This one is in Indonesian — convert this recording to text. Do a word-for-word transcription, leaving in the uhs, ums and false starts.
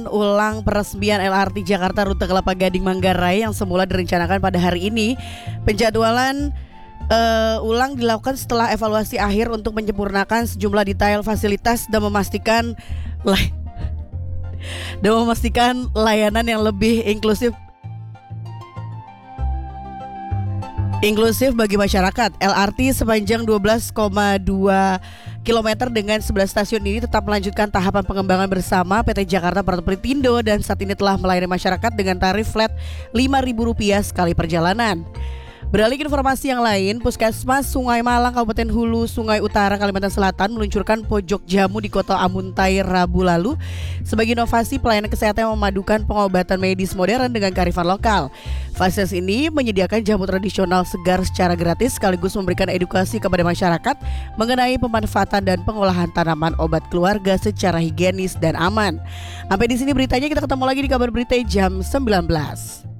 Ulang peresmian L R T Jakarta rute Kelapa Gading Manggarai yang semula direncanakan pada hari ini, penjadwalan uh, ulang dilakukan setelah evaluasi akhir untuk menyempurnakan sejumlah detail fasilitas dan memastikan lay- dan memastikan layanan yang lebih inklusif Inklusif bagi masyarakat. L R T sepanjang dua belas koma dua kilometer dengan sebelas stasiun ini tetap melanjutkan tahapan pengembangan bersama P T Jakarta Prato Pelitindo dan saat ini telah melayani masyarakat dengan tarif flat lima ribu rupiah sekali perjalanan. Beralih ke informasi yang lain, Puskesmas Sungai Malang Kabupaten Hulu Sungai Utara Kalimantan Selatan meluncurkan pojok jamu di Kota Amuntai Rabu lalu sebagai inovasi pelayanan kesehatan yang memadukan pengobatan medis modern dengan kearifan lokal. Fasilitas ini menyediakan jamu tradisional segar secara gratis sekaligus memberikan edukasi kepada masyarakat mengenai pemanfaatan dan pengolahan tanaman obat keluarga secara higienis dan aman. Sampai di sini beritanya, kita ketemu lagi di kabar berita jam sembilan belas.